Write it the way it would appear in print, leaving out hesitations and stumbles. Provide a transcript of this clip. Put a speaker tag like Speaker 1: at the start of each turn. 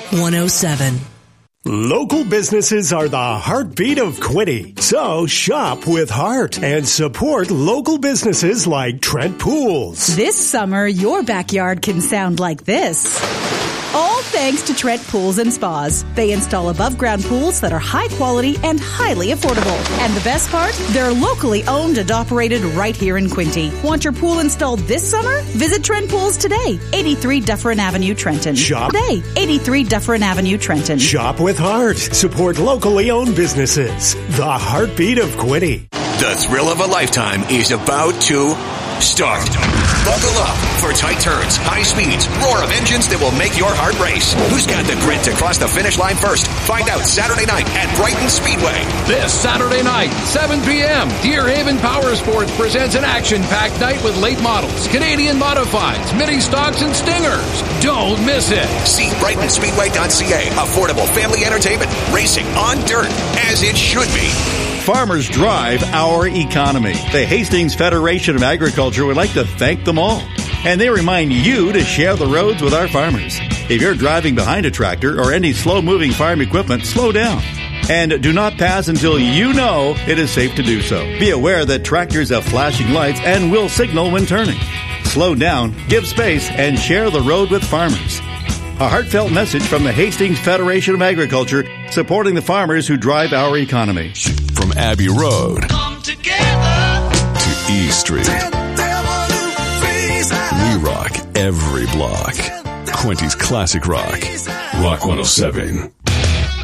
Speaker 1: 107.
Speaker 2: Local businesses are the heartbeat of Quinte. So shop with heart and support local businesses like Trent Pools.
Speaker 3: This summer, your backyard can sound like this. All thanks to Trent Pools and Spas. They install above-ground pools that are high quality and highly affordable. And the best part? They're locally owned and operated right here in Quinte. Want your pool installed this summer? Visit Trent Pools today. 83 Dufferin Avenue, Trenton.
Speaker 2: Shop
Speaker 3: today. 83 Dufferin Avenue, Trenton.
Speaker 2: Shop with heart. Support locally owned businesses. The heartbeat of Quinte.
Speaker 4: The thrill of a lifetime is about to start. Buckle up for tight turns, high speeds, roar of engines that will make your heart race. Who's got the grit to cross the finish line first? Find out Saturday night at Brighton Speedway.
Speaker 5: This Saturday night, 7 p.m., Deer Haven Power Sports presents an action-packed night with late models, Canadian modifieds, mini stocks, and stingers. Don't miss it.
Speaker 4: See BrightonSpeedway.ca. Affordable family entertainment. Racing on dirt, as it should be.
Speaker 6: Farmers drive our economy. The Hastings Federation of Agriculture would like to thank them all. And they remind you to share the roads with our farmers. If you're driving behind a tractor or any slow-moving farm equipment, slow down. And do not pass until you know it is safe to do so. Be aware that tractors have flashing lights and will signal when turning. Slow down, give space, and share the road with farmers. A heartfelt message from the Hastings Federation of Agriculture, supporting the farmers who drive our economy.
Speaker 7: From Abbey Road to E Street, we rock every block. Quinte's Classic Rock. Rock 107.